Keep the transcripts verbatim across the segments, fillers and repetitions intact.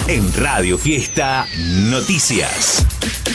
En Radio Fiesta Noticias.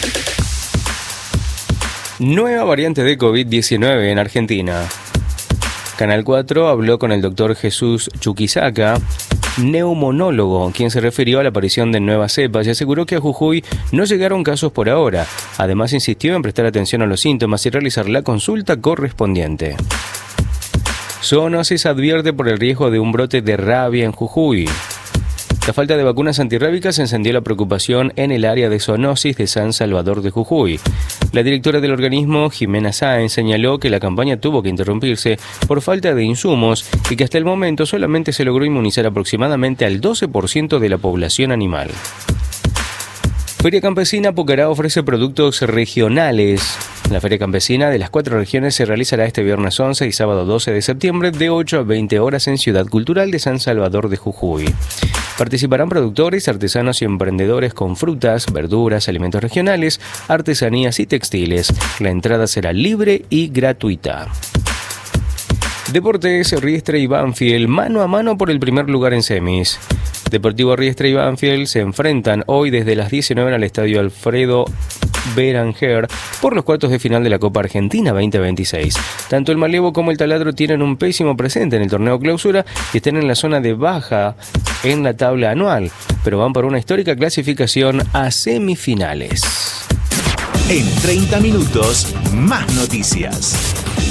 Nueva variante de COVID diecinueve en Argentina. Canal cuatro habló con el doctor Jesús Chuquisaca, neumonólogo, quien se refirió a la aparición de nuevas cepas y aseguró que a Jujuy no llegaron casos por ahora. Además, insistió en prestar atención a los síntomas y realizar la consulta correspondiente. Zoonosis advierte por el riesgo de un brote de rabia en Jujuy. La falta de vacunas antirrábicas encendió la preocupación en el área de zoonosis de San Salvador de Jujuy. La directora del organismo, Jimena Sáenz, señaló que la campaña tuvo que interrumpirse por falta de insumos y que hasta el momento solamente se logró inmunizar aproximadamente al doce por ciento de la población animal. Feria Campesina Pucará ofrece productos regionales. La Feria Campesina de las cuatro regiones se realizará este viernes once y sábado doce de septiembre de ocho a veinte horas en Ciudad Cultural de San Salvador de Jujuy. Participarán productores, artesanos y emprendedores con frutas, verduras, alimentos regionales, artesanías y textiles. La entrada será libre y gratuita. Deportes, Riestra y Banfield, mano a mano por el primer lugar en semis. Deportivo Riestra y Banfield se enfrentan hoy desde las diecinueve en el estadio Alfredo Beranger por los cuartos de final de la Copa Argentina veinte veintiséis. Tanto el Malevo como el Taladro tienen un pésimo presente en el torneo clausura y están en la zona de baja en la tabla anual, pero van por una histórica clasificación a semifinales. En treinta minutos, más noticias.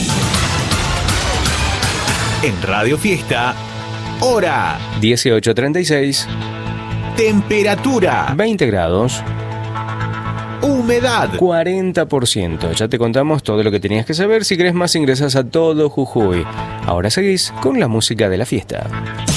En Radio Fiesta, hora dieciocho treinta y seis. Temperatura veinte grados. Humedad cuarenta por ciento. Ya te contamos todo lo que tenías que saber. Si querés más, ingresas a Todo Jujuy. Ahora seguís con la música de la fiesta.